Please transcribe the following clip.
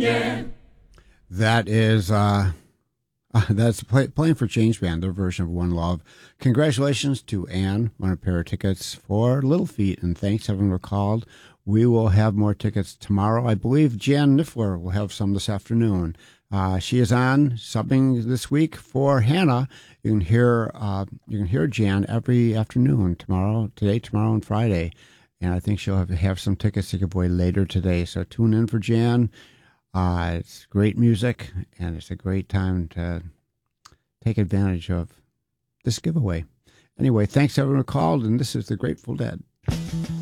That is that's Playing for Change Band, their version of One Love. Congratulations to Ann, won a pair of tickets for Little Feat, and thanks everyone who called. We will have more tickets tomorrow. I believe Jan Niffler will have some this afternoon. She is on subbing this week for Hannah. You can hear Jan every afternoon today, tomorrow, and Friday. And I think she'll have some tickets to give away later today. So tune in for Jan. It's great music, and it's a great time to take advantage of this giveaway. Anyway, thanks to everyone who called, and this is the Grateful Dead.